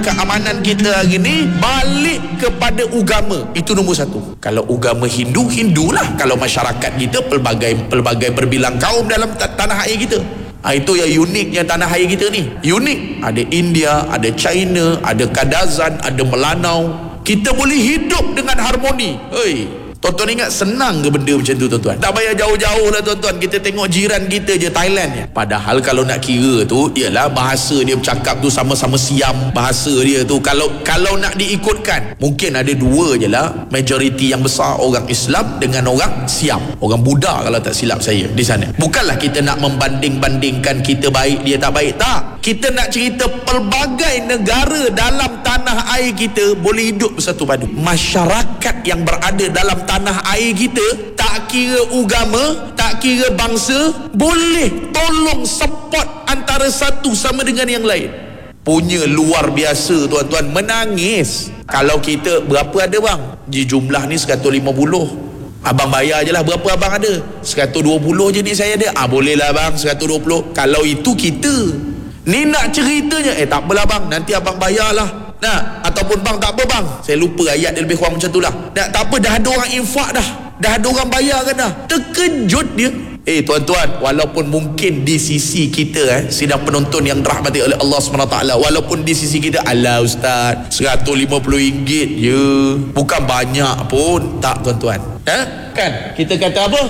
keamanan kita hari ni balik kepada agama. Itu nombor satu. Kalau agama Hindu, Hindulah. Kalau masyarakat kita pelbagai berbilang kaum dalam tanah air kita. Itu yang uniknya tanah air kita ni. Unik. Ada India, ada China, ada Kadazan, ada Melanau. Kita boleh hidup dengan harmoni. Tuan-tuan ingat senang ke benda macam tu tuan-tuan? Tak payah jauh-jauh lah tuan-tuan. Kita tengok jiran kita je, Thailand je. Padahal kalau nak kira tu, ialah bahasa dia bercakap tu sama-sama Siam. Bahasa dia tu kalau nak diikutkan, mungkin ada dua je lah. Majoriti yang besar orang Islam dengan orang Siam. Orang Buddha kalau tak silap saya di sana. Bukanlah kita nak membanding-bandingkan kita baik dia tak baik. Tak. Kita nak cerita pelbagai negara dalam tanah air kita boleh hidup bersatu padu. Masyarakat yang berada dalam tanah air kita, tak kira agama, tak kira bangsa, boleh tolong support antara satu sama dengan yang lain. Punya luar biasa tuan-tuan, menangis. Kalau kita berapa ada bang? Di jumlah ni 150. Abang bayar je lah. Berapa abang ada? 120 je ni saya ada. Bolehlah bang 120. Kalau itu kita ni nak ceritanya, tak apalah bang, nanti abang bayarlah. Nah, ataupun bang tak apa bang, saya lupa ayat dia lebih kurang macam tu lah. Tak apa, dah ada orang infak dah ada orang bayar kan dah. Terkejut dia. Tuan-tuan, walaupun mungkin di sisi kita sidang penonton yang dirahmati oleh Allah SWT, walaupun di sisi kita, alah ustaz, RM150 je, bukan banyak pun. Tak tuan-tuan, kan kita kata apa?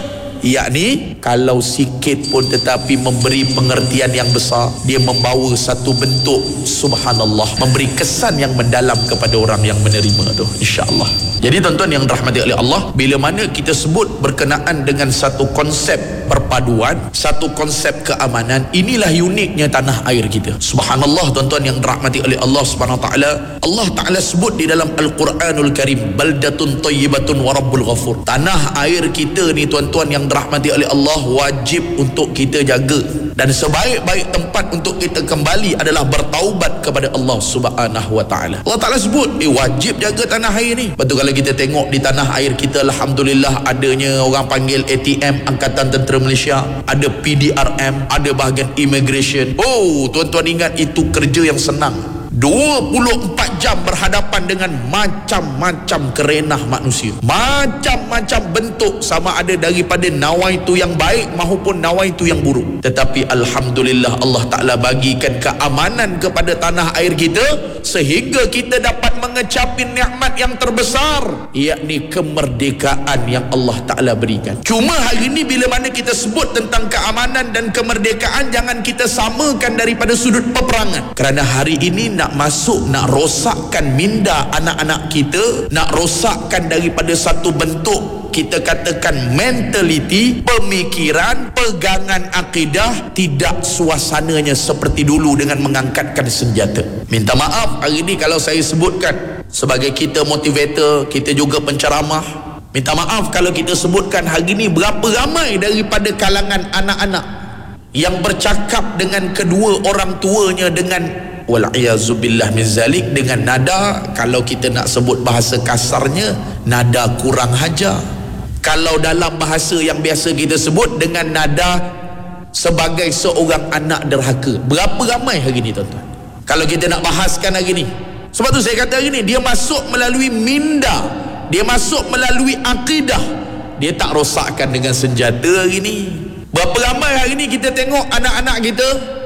Yakni kalau sikit pun tetapi memberi pengertian yang besar, dia membawa satu bentuk subhanallah, memberi kesan yang mendalam kepada orang yang menerima tu, insya-Allah. Jadi tuan-tuan yang dirahmati oleh Allah, bila mana kita sebut berkenaan dengan satu konsep perpaduan, satu konsep keamanan, inilah uniknya tanah air kita. Subhanallah tuan-tuan yang dirahmati oleh Allah Subhanahu wa taala. Allah Taala sebut di dalam Al-Quranul Karim, baldatun thayyibatun wa rabbul ghafur. Tanah air kita ni tuan-tuan yang dirahmati oleh Allah, wajib untuk kita jaga, dan sebaik-baik tempat untuk kita kembali adalah bertaubat kepada Allah Subhanahu wa taala. Allah Taala sebut wajib jaga tanah air ni. Betul, kalau kita tengok di tanah air kita, alhamdulillah adanya orang panggil ATM, Angkatan Tentera Malaysia, ada PDRM, ada bahagian immigration. Tuan-tuan ingat itu kerja yang senang. 24 jam berhadapan dengan macam-macam kerenah manusia, macam-macam bentuk, sama ada daripada nawaitu yang baik maupun nawaitu yang buruk. Tetapi alhamdulillah Allah Ta'ala bagikan keamanan kepada tanah air kita, sehingga kita dapat mengecapi nikmat yang terbesar, yakni kemerdekaan yang Allah Ta'ala berikan. Cuma hari ini bila mana kita sebut tentang keamanan dan kemerdekaan, jangan kita samakan daripada sudut peperangan. Kerana hari ini nak masuk, nak rosakkan minda anak-anak kita, nak rosakkan daripada satu bentuk, kita katakan mentaliti, pemikiran, pegangan akidah, tidak suasananya seperti dulu dengan mengangkatkan senjata. Minta maaf hari ini kalau saya sebutkan, sebagai kita motivator, kita juga penceramah, minta maaf kalau kita sebutkan hari ini berapa ramai daripada kalangan anak-anak yang bercakap dengan kedua orang tuanya dengan wal'iyazubillah min zalik, dengan nada, kalau kita nak sebut bahasa kasarnya, nada kurang hajar. Kalau dalam bahasa yang biasa kita sebut dengan nada sebagai seorang anak derhaka. Berapa ramai hari ni tuan-tuan, kalau kita nak bahaskan hari ni. Sebab tu saya kata hari ni dia masuk melalui minda, dia masuk melalui akidah, dia tak rosakkan dengan senjata hari ni. Berapa ramai hari ni kita tengok anak-anak kita,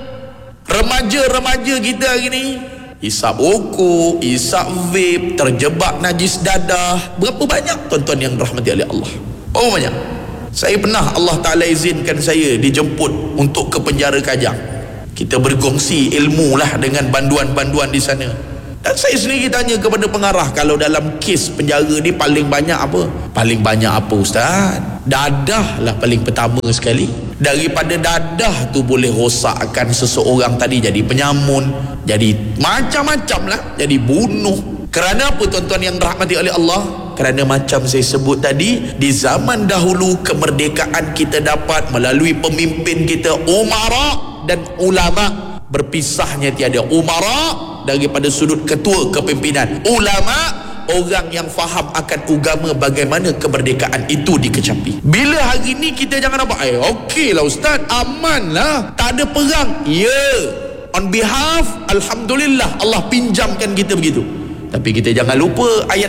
remaja-remaja kita hari ni hisap rokok, hisap vape, terjebak najis dadah. Berapa banyak tuan-tuan yang dirahmati oleh Allah? Berapa banyak? Saya pernah, Allah Ta'ala izinkan saya dijemput untuk ke penjara Kajang. Kita berkongsi ilmu lah dengan banduan-banduan di sana. Dan saya sendiri tanya kepada pengarah, kalau dalam kes penjara ni paling banyak apa? Paling banyak apa ustaz? Dadah lah paling pertama sekali. Daripada dadah tu boleh rosakkan seseorang tadi, jadi penyamun, jadi macam-macam lah, jadi bunuh. Kerana apa tuan-tuan yang dirahmati oleh Allah? Kerana macam saya sebut tadi, di zaman dahulu kemerdekaan kita dapat melalui pemimpin kita umara dan ulama. Berpisahnya tiada. Umara daripada sudut ketua kepimpinan, ulama orang yang faham akan agama, bagaimana kemerdekaan itu dikecapi. Bila hari ni kita jangan nampak okey lah ustaz, aman lah, tak ada perang. Ya, on behalf, alhamdulillah Allah pinjamkan kita begitu. Tapi kita jangan lupa ayat